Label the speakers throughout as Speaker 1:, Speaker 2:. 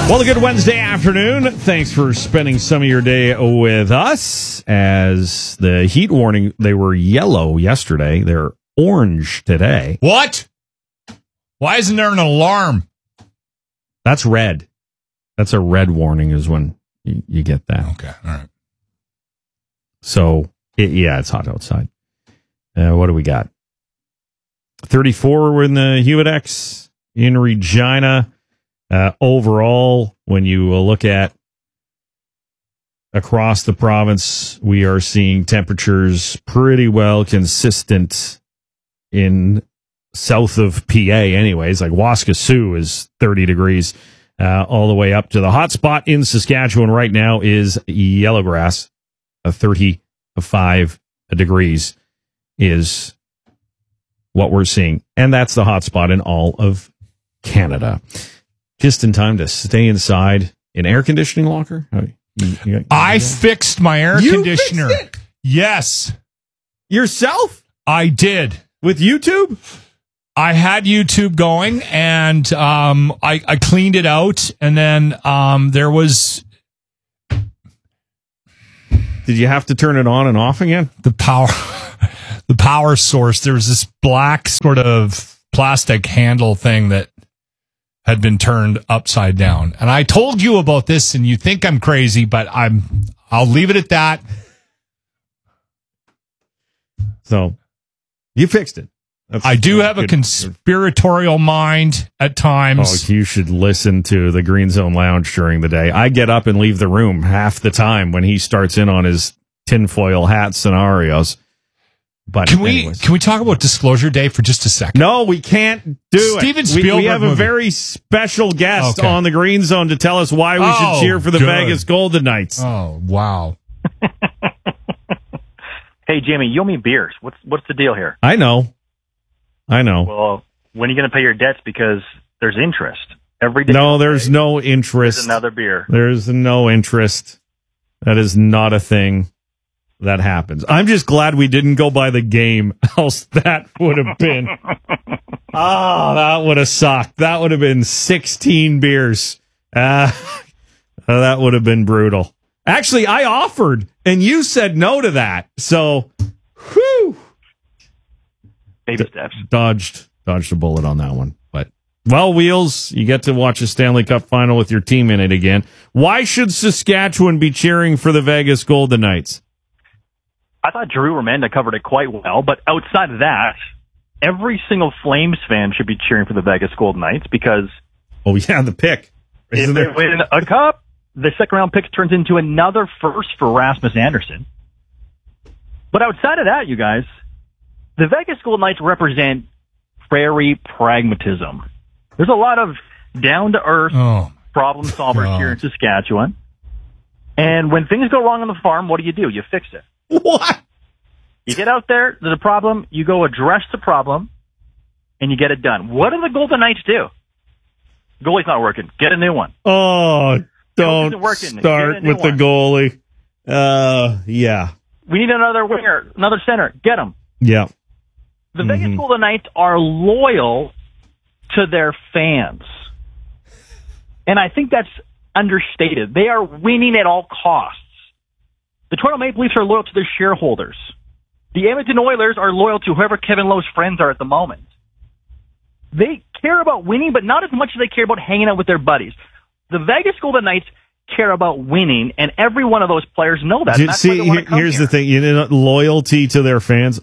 Speaker 1: Well, a good Wednesday afternoon. Thanks for spending some of your day with us. As the heat warning, they were yellow yesterday. They're orange today.
Speaker 2: What? Why isn't there an alarm?
Speaker 1: That's red. That's a red warning is when you get that.
Speaker 2: Okay, all right.
Speaker 1: So, it's hot outside. What do we got? 34 in the Humidex in Regina. Overall, when you look at across the province, we are seeing temperatures pretty well consistent in south of PA anyways. Like Waskesiu is 30 degrees all the way up to the hot spot in Saskatchewan right now is Yellowgrass. 35 degrees is what we're seeing. And that's the hot spot in all of Canada. Just in time to stay inside in air conditioning locker?
Speaker 2: I fixed my air conditioner.
Speaker 1: Fixed it?
Speaker 2: Yes.
Speaker 1: Yourself?
Speaker 2: I did.
Speaker 1: With YouTube?
Speaker 2: I had YouTube going, and I cleaned it out, and then there was...
Speaker 1: Did you have to turn it on and off again?
Speaker 2: The power source. There was this black sort of plastic handle thing that had been turned upside down. And I told you about this, and you think I'm crazy, but I'll leave it at that.
Speaker 1: So, you fixed it.
Speaker 2: I do have a conspiratorial mind at times.
Speaker 1: Oh, you should listen to the Green Zone Lounge during the day. I get up and leave the room half the time when he starts in on his tinfoil hat scenarios. But
Speaker 2: can we talk about Disclosure Day for just a second?
Speaker 1: No, we can't do
Speaker 2: Steven
Speaker 1: it.
Speaker 2: Spielberg
Speaker 1: we have a very special guest on the Green Zone to tell us why we should cheer for the Vegas Golden Knights.
Speaker 2: Oh, wow.
Speaker 3: Hey, Jimmy, you owe me beers. What's the deal here?
Speaker 1: I know.
Speaker 3: Well, when are you going to pay your debts? Because there's interest every day.
Speaker 1: No, there's no interest.
Speaker 3: There's another beer.
Speaker 1: There's no interest. That is not a thing that happens. I'm just glad we didn't go by the game, else that would have been... that would have sucked. That would have been 16 beers. That would have been brutal. Actually, I offered, and you said no to that. So, whew.
Speaker 3: Baby steps.
Speaker 1: Dodged a bullet on that one. But, well, Wheels, you get to watch a Stanley Cup final with your team in it again. Why should Saskatchewan be cheering for the Vegas Golden Knights?
Speaker 3: I thought Drew Remenda covered it quite well, but outside of that, every single Flames fan should be cheering for the Vegas Golden Knights because...
Speaker 1: Oh, yeah, the pick.
Speaker 3: If they win a cup, the second-round pick turns into another first for Rasmus Anderson. But outside of that, you guys, the Vegas Golden Knights represent prairie pragmatism. There's a lot of down-to-earth problem solvers here in Saskatchewan. And when things go wrong on the farm, what do? You fix it.
Speaker 1: What?
Speaker 3: You get out there, there's a problem, you go address the problem, and you get it done. What do the Golden Knights do? Goalie's not working. Get a new one.
Speaker 1: Oh, don't start with the goalie. Yeah.
Speaker 3: We need another winger, another center. Get him.
Speaker 1: Yeah.
Speaker 3: The Vegas Golden Knights are loyal to their fans. And I think that's understated. They are winning at all costs. The Toronto Maple Leafs are loyal to their shareholders. The Edmonton Oilers are loyal to whoever Kevin Lowe's friends are at the moment. They care about winning, but not as much as they care about hanging out with their buddies. The Vegas Golden Knights care about winning, and every one of those players know that.
Speaker 1: Here's the thing. Loyalty to their fans.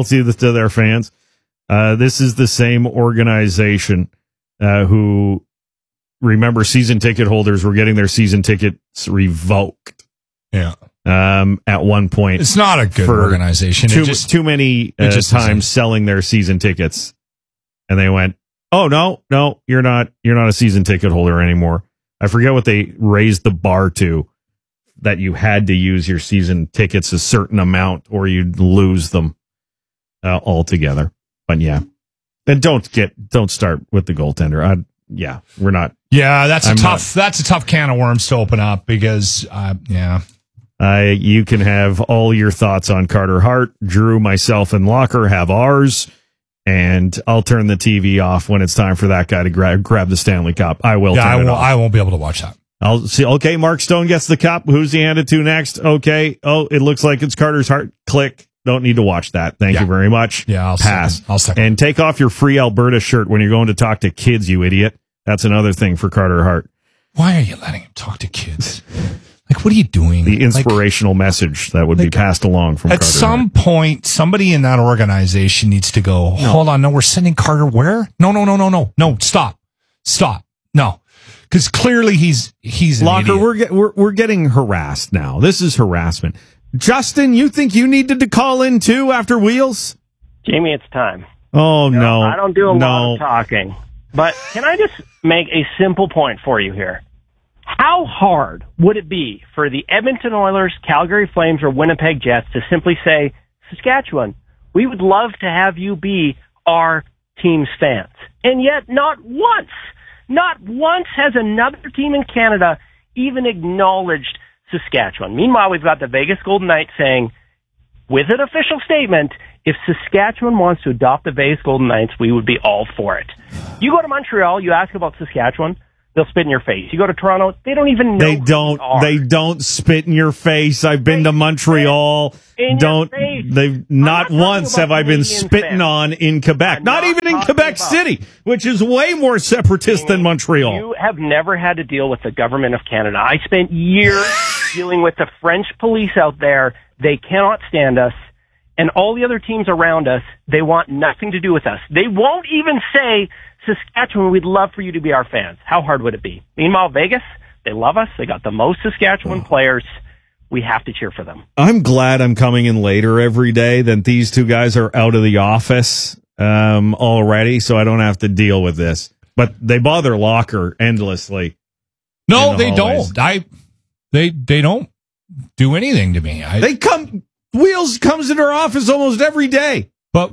Speaker 1: This is the same organization who, remember, season ticket holders were getting their season tickets revoked.
Speaker 2: Yeah.
Speaker 1: At one point.
Speaker 2: It's not a good organization.
Speaker 1: Too many times selling their season tickets. And they went, oh, no, you're not a season ticket holder anymore. I forget what they raised the bar to, that you had to use your season tickets a certain amount or you'd lose them altogether. But yeah. And don't start with the goaltender. We're not.
Speaker 2: Yeah, that's a tough can of worms to open up because,
Speaker 1: you can have all your thoughts on Carter Hart. Drew, myself, and Locker have ours. and I'll turn the TV off when it's time for that guy to grab the Stanley Cup. I will.
Speaker 2: Yeah,
Speaker 1: turn it off.
Speaker 2: I won't be able to watch that.
Speaker 1: I'll see. Okay, Mark Stone gets the cup. Who's he handed to next? Okay. Oh, it looks like it's Carter's Hart. Click. Don't need to watch that. Thank you very much.
Speaker 2: Yeah, I'll
Speaker 1: pass.
Speaker 2: I'll second.
Speaker 1: And take off your Free Alberta shirt when you're going to talk to kids, you idiot. That's another thing for Carter Hart.
Speaker 2: Why are you letting him talk to kids? Like, what are you doing?
Speaker 1: The inspirational message that would be passed along from
Speaker 2: At
Speaker 1: Carter
Speaker 2: some
Speaker 1: Hart.
Speaker 2: point, somebody in that organization needs to go, hold on, no, we're sending Carter where? No, stop. No. Because clearly he's an
Speaker 1: Locker,
Speaker 2: idiot.
Speaker 1: we're getting harassed now. This is harassment. Justin, you think you needed to call in too after Wheels?
Speaker 4: Jamie, it's time.
Speaker 1: Oh, no.
Speaker 4: I don't do a lot of talking. But can I just make a simple point for you here? How hard would it be for the Edmonton Oilers, Calgary Flames, or Winnipeg Jets to simply say, Saskatchewan, we would love to have you be our team's fans? And yet not once has another team in Canada even acknowledged Saskatchewan. Meanwhile, we've got the Vegas Golden Knights saying, with an official statement, if Saskatchewan wants to adopt the Vegas Golden Knights, we would be all for it. You go to Montreal, you ask about Saskatchewan, they'll spit in your face. You go to Toronto, they don't even know.
Speaker 1: They don't spit in your face. I've been to Montreal. They've not once have I been spitting on in Quebec. Not even in Quebec City, which is way more separatist than Montreal.
Speaker 4: You have never had to deal with the government of Canada. I spent years dealing with the French police out there. They cannot stand us. And all the other teams around us, they want nothing to do with us. They won't even say, Saskatchewan, we'd love for you to be our fans. How hard would it be? Meanwhile, Vegas, they love us. They got the most Saskatchewan players. We have to cheer for them.
Speaker 1: I'm glad I'm coming in later every day than these two guys are out of the office already, so I don't have to deal with this. But they bother Locker endlessly.
Speaker 2: No, they don't. They don't do anything to me.
Speaker 1: Wheels comes into our office almost every day. But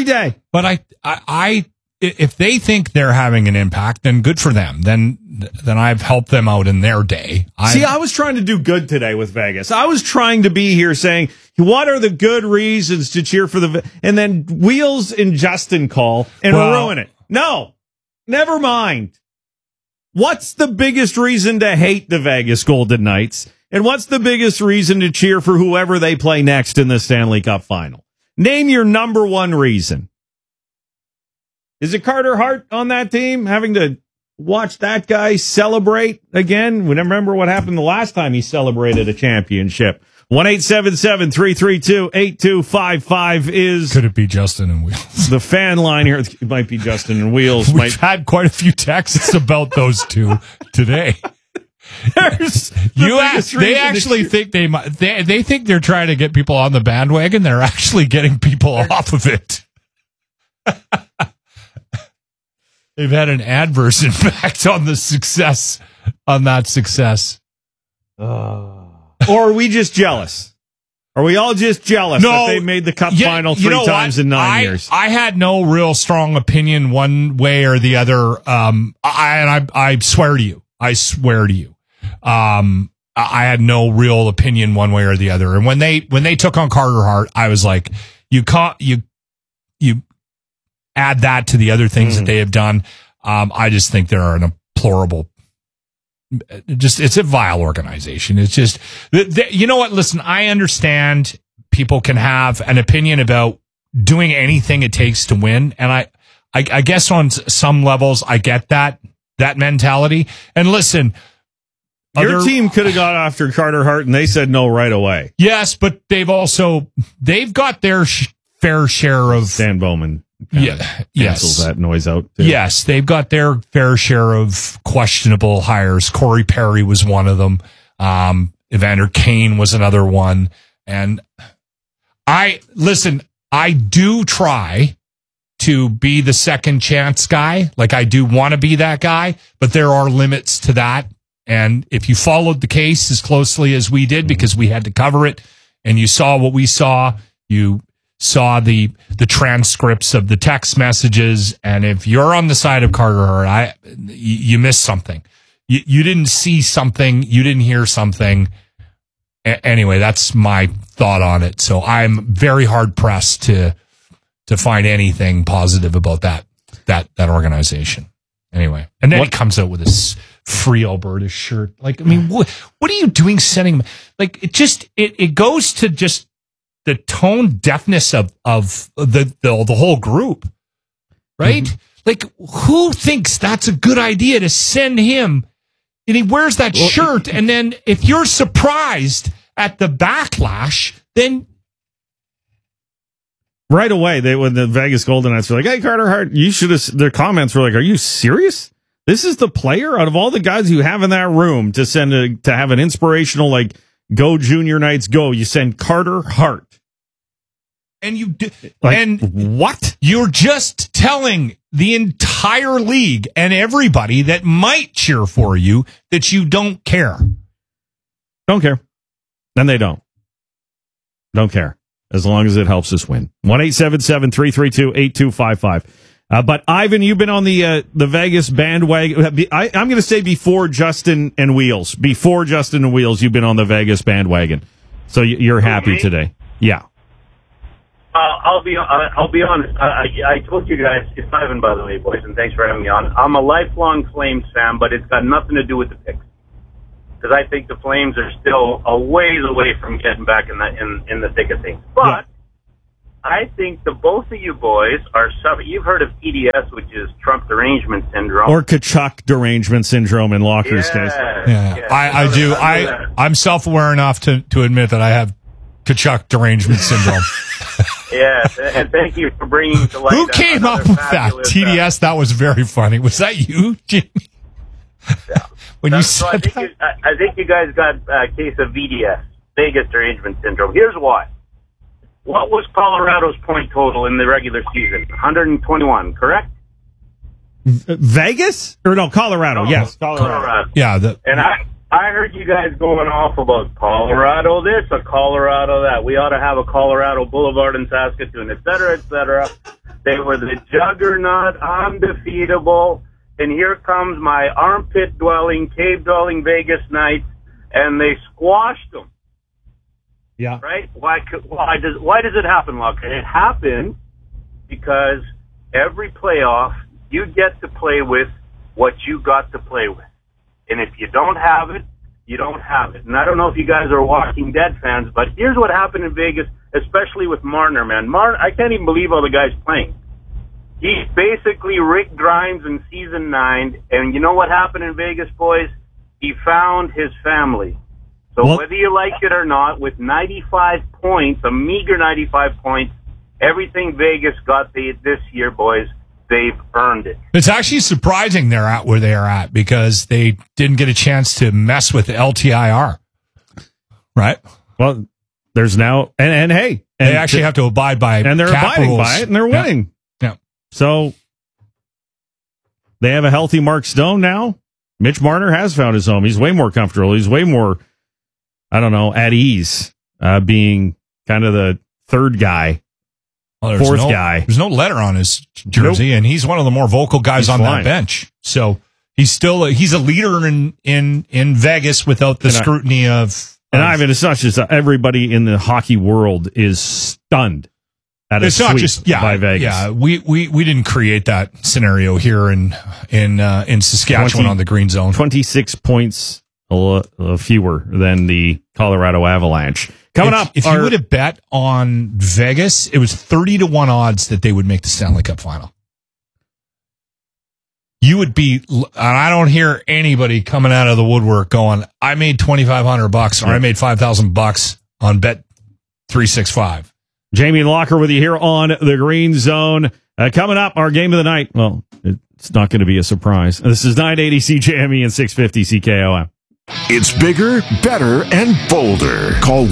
Speaker 2: I if they think they're having an impact, then good for them. Then I've helped them out in their day.
Speaker 1: I was trying to do good today with Vegas. I was trying to be here saying, what are the good reasons to cheer for and then Wheels and Justin call and ruin it. No, never mind. What's the biggest reason to hate the Vegas Golden Knights? And what's the biggest reason to cheer for whoever they play next in the Stanley Cup final? Name your number one reason. Is it Carter Hart on that team having to watch that guy celebrate again? We remember what happened the last time he celebrated a championship. 1-877-332-8255 is...
Speaker 2: Could it be Justin and Wheels?
Speaker 1: The fan line here. It might be Justin and Wheels.
Speaker 2: We've had quite a few texts about those two today. They actually think they think they're trying to get people on the bandwagon. They're actually getting people off of it. They've had an adverse impact on that success.
Speaker 1: Or are we just jealous? Are we all just jealous that they made the Cup final three times in 9 years?
Speaker 2: I had no real strong opinion one way or the other. I swear to you. I had no real opinion one way or the other. And when they took on Carter Hart, I was like, you add that to the other things that they have done. I just think they're an deplorable, it's a vile organization. It's just, you know what? Listen, I understand people can have an opinion about doing anything it takes to win. And I guess on some levels, I get that mentality. And listen,
Speaker 1: your team could have got after Carter Hart and they said no right away.
Speaker 2: Yes, but they've got their fair share of
Speaker 1: Stan Bowman. Cancels that noise out too.
Speaker 2: Yes, they've got their fair share of questionable hires. Corey Perry was one of them. Evander Kane was another one. And I do try to be the second chance guy. Like, I do want to be that guy, but there are limits to that. And if you followed the case as closely as we did, because we had to cover it, and you saw what we saw, you saw the transcripts of the text messages, and if you're on the side of Carter Hart, you missed something. You didn't see something. You didn't hear something. Anyway, that's my thought on it. So I'm very hard pressed to to find anything positive about that organization. Anyway, and then he comes out with this Free Alberta shirt. Like, I mean, what are you doing sending? Like, it goes to just the tone deafness of the whole group, right? Mm-hmm. Like, who thinks that's a good idea to send him? And he wears that shirt, and then if you're surprised at the backlash, then
Speaker 1: right away, when the Vegas Golden Knights were like, "Hey, Carter Hart, you should have." Their comments were like, "Are you serious? This is the player out of all the guys you have in that room to send to have an inspirational like go Junior Knights go. You send Carter Hart,
Speaker 2: and you do,
Speaker 1: like,
Speaker 2: and
Speaker 1: what?
Speaker 2: You're just telling the entire league and everybody that might cheer for you that you don't care.
Speaker 1: Don't care. Then they don't. Don't care. As long as it helps us win. 1-877-332-8255. But Ivan, you've been on the Vegas bandwagon. I'm going to say before Justin and Wheels. Before Justin and Wheels, you've been on the Vegas bandwagon. So you're happy today. Yeah.
Speaker 5: I'll be honest. I told you guys, it's Ivan, by the way, boys, and thanks for having me on. I'm a lifelong Flames fan, but it's got nothing to do with the picks. Because I think the Flames are still a ways away from getting back in the thick of things. But yeah. I think the both of you boys are you've heard of TDS, which is Trump derangement syndrome,
Speaker 1: or Kachuk derangement syndrome in Locker's case.
Speaker 2: Yeah. I do. I'm self-aware enough to admit that I have Kachuk derangement syndrome.
Speaker 5: Yes, and thank you for bringing to light.
Speaker 2: Who came up with that? TDS. That was very funny. Was that you, Jimmy?
Speaker 5: Yeah.
Speaker 2: When you said
Speaker 5: I think you guys got a case of VDS, Vegas derangement syndrome. Here's why. What was Colorado's point total in the regular season? 121, correct?
Speaker 1: Vegas? Or no, Colorado.
Speaker 5: No,
Speaker 1: yes, Colorado.
Speaker 2: Yeah.
Speaker 5: And I heard you guys going off about Colorado this, or Colorado that. We ought to have a Colorado Boulevard in Saskatoon, et cetera, et cetera. They were the juggernaut, undefeatable. And here comes my armpit-dwelling, cave-dwelling Vegas Knights, and they squashed them.
Speaker 1: Yeah.
Speaker 5: Right? Why does it happen, Locker? It happened because every playoff, you get to play with what you got to play with. And if you don't have it, you don't have it. And I don't know if you guys are Walking Dead fans, but here's what happened in Vegas, especially with Marner, man. I can't even believe all the guys playing. He's basically Rick Grimes in season 9, and you know what happened in Vegas, boys? He found his family. So whether you like it or not, with 95 points, a meager 95 points, everything Vegas got this year, boys, they've earned it.
Speaker 2: It's actually surprising they're at where they are at because they didn't get a chance to mess with the LTIR. Right?
Speaker 1: Well, there's now, and hey.
Speaker 2: And they actually have to abide by
Speaker 1: and they're abiding
Speaker 2: rules.
Speaker 1: by it, and they're winning.
Speaker 2: Yeah.
Speaker 1: So they have a healthy Mark Stone now. Mitch Marner has found his home. He's way more comfortable. He's way more, I don't know, at ease, being kind of the third guy, fourth guy.
Speaker 2: There's no letter on his jersey, and he's one of the more vocal guys on that bench. So he's a leader in Vegas without the scrutiny of.
Speaker 1: And Ivan, it's not just everybody in the hockey world is stunned. It's not just by Vegas.
Speaker 2: Yeah, we didn't create that scenario here in Saskatchewan on the Green Zone.
Speaker 1: 26 points fewer than the Colorado Avalanche. Coming up,
Speaker 2: if you would have bet on Vegas, it was 30-1 odds that they would make the Stanley Cup final. You would be, and I don't hear anybody coming out of the woodwork going, "I made $2,500 or I made $5,000 on Bet 365."
Speaker 1: Jamie Locker with you here on the Green Zone. Coming up, our game of the night. Well, it's not going to be a surprise. This is 980 CJME and 650 CKOM.
Speaker 6: It's bigger, better, and bolder. Call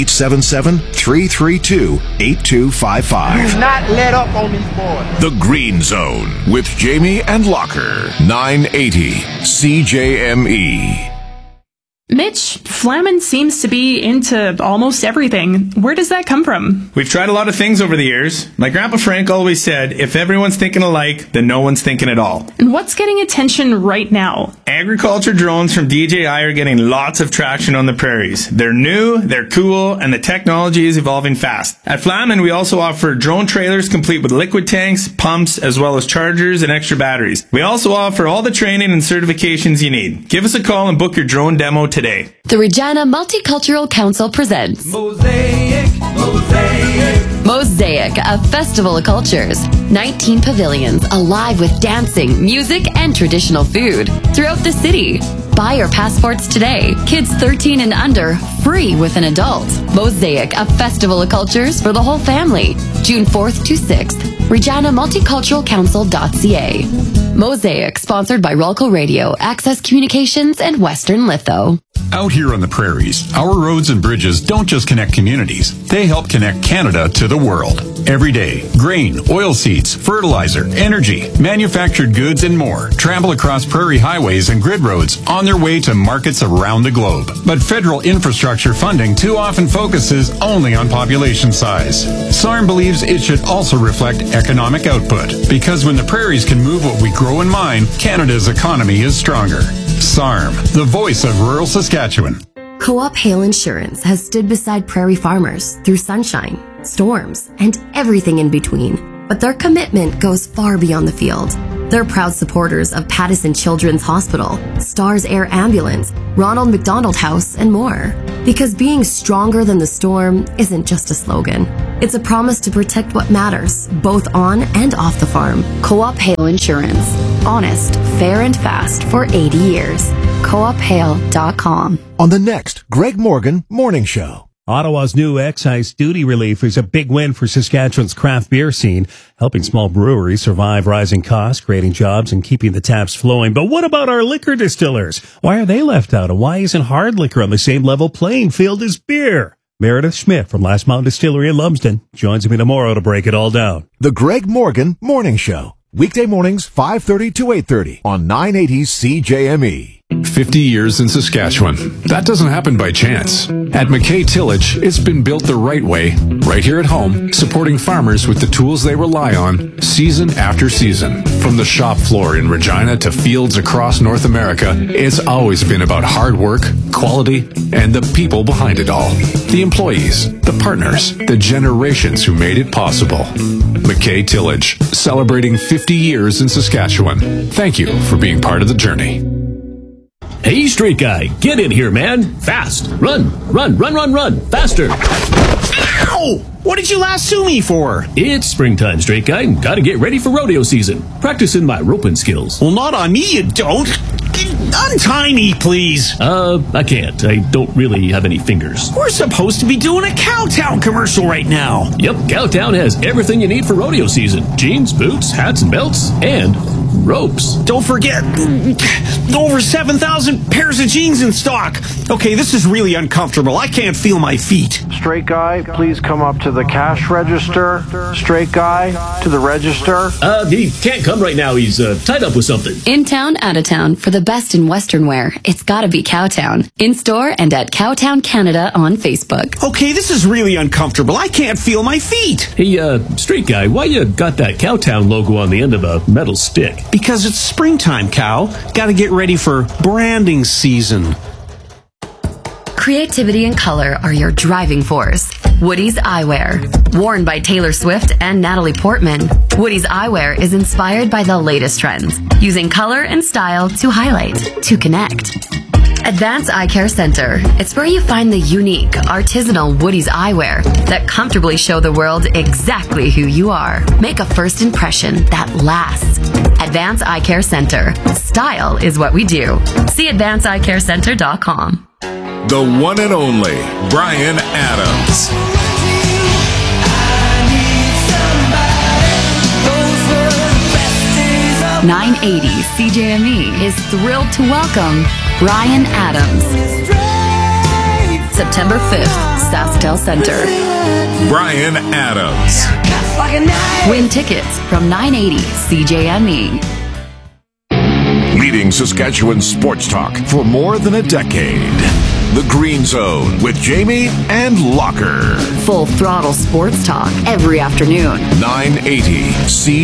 Speaker 6: 1-877-332-8255.
Speaker 7: Do not let up on these boys.
Speaker 6: The Green Zone with Jamie and Locker. 980 CJME.
Speaker 8: Mitch, Flamin seems to be into almost everything. Where does that come from?
Speaker 9: We've tried a lot of things over the years. My Grandpa Frank always said, if everyone's thinking alike, then no one's thinking at all.
Speaker 8: And what's getting attention right now?
Speaker 9: Agriculture drones from DJI are getting lots of traction on the prairies. They're new, they're cool, and the technology is evolving fast. At Flamin, we also offer drone trailers complete with liquid tanks, pumps, as well as chargers and extra batteries. We also offer all the training and certifications you need. Give us a call and book your drone demo today.
Speaker 10: The Regina Multicultural Council presents
Speaker 11: Mosaic,
Speaker 10: a festival of cultures. 19 pavilions alive with dancing, music, and traditional food throughout the city. Buy your passports today. Kids 13 and under, free with an adult. Mosaic, a festival of cultures for the whole family. June 4th to 6th. ReginaMulticulturalCouncil.ca. Mosaic, sponsored by Rolco Radio, Access Communications, and Western Litho.
Speaker 12: Out here on the prairies, our roads and bridges don't just connect communities. They help connect Canada to the world. Every day, grain, oilseeds, fertilizer, energy, manufactured goods, and more travel across prairie highways and grid roads on their way to markets around the globe. But federal infrastructure funding too often focuses only on population size. SARM believes it should also reflect economic output, because when the prairies can move what we grow and mine, Canada's economy is stronger. SARM, the voice of rural Saskatchewan.
Speaker 10: Co-op Hail Insurance has stood beside prairie farmers through sunshine, storms, and everything in between. But their commitment goes far beyond the field. They're proud supporters of Pattison Children's Hospital, Stars Air Ambulance, Ronald McDonald House, and more. Because being stronger than the storm isn't just a slogan. It's a promise to protect what matters, both on and off the farm. Co-op Hail Insurance. Honest, fair, and fast for 80 years. CoopHail.com.
Speaker 13: On the next Greg Morgan Morning Show.
Speaker 14: Ottawa's new excise duty relief is a big win for Saskatchewan's craft beer scene, helping small breweries survive rising costs, creating jobs, and keeping the taps flowing. But what about our liquor distillers? Why are they left out? And why isn't hard liquor on the same level playing field as beer? Meredith Schmidt from Last Mountain Distillery in Lumsden joins me tomorrow to break it all down.
Speaker 13: The Greg Morgan Morning Show. Weekday mornings, 5:30 to 8:30 on 980 CJME.
Speaker 15: 50 years in Saskatchewan. That doesn't happen by chance. At McKay Tillage, it's been built the right way, right here at home, supporting farmers with the tools they rely on season after season. From the shop floor in Regina to fields across North America, it's always been about hard work, quality, and the people behind it all. The employees, the partners, the generations who made it possible. McKay Tillage, celebrating 50 years in Saskatchewan. Thank you for being part of the journey.
Speaker 16: Hey, straight guy, get in here, man. Fast. Run, faster.
Speaker 17: Ow! What did you lasso me for?
Speaker 16: It's springtime, straight guy. Gotta get ready for rodeo season. Practicing my roping skills.
Speaker 17: Well, not on me, you don't. Untie me, please.
Speaker 16: I can't. I don't really have any fingers.
Speaker 17: We're supposed to be doing a Cowtown commercial right now.
Speaker 16: Yep, Cowtown has everything you need for rodeo season. Jeans, boots, hats, and belts, and ropes.
Speaker 17: Don't forget, over 7,000 pairs of jeans in stock. Okay, this is really uncomfortable. I can't feel my feet.
Speaker 18: Straight guy, please come up to the cash register. Straight guy, to the register.
Speaker 16: He can't come right now. He's tied up with something.
Speaker 10: In town, out of town, for the best in Western wear, it's gotta be Cowtown. In store and at Cowtown Canada on Facebook.
Speaker 17: Okay, this is really uncomfortable. I can't feel my feet.
Speaker 16: Hey, straight guy, why you got that Cowtown logo on the end of a metal stick?
Speaker 17: Because it's springtime, Cow. Gotta get ready for branding season.
Speaker 10: Creativity and color are your driving force. Woody's Eyewear. Worn by Taylor Swift and Natalie Portman, Woody's Eyewear is inspired by the latest trends, using color and style to highlight, to connect. Advanced Eye Care Center. It's where you find the unique, artisanal Woody's eyewear that comfortably show the world exactly who you are. Make a first impression that lasts. Advanced Eye Care Center. Style is what we do. See AdvancedEyeCareCenter.com.
Speaker 6: The one and only Bryan Adams.
Speaker 10: 980 CJME is thrilled to welcome Bryan Adams. September 5th, SaskTel Center.
Speaker 6: Bryan Adams.
Speaker 10: Win tickets from 980 CJME.
Speaker 6: Leading Saskatchewan sports talk for more than a decade. The Green Zone with Jamie and Locker.
Speaker 10: Full throttle sports talk every afternoon.
Speaker 6: 980 C.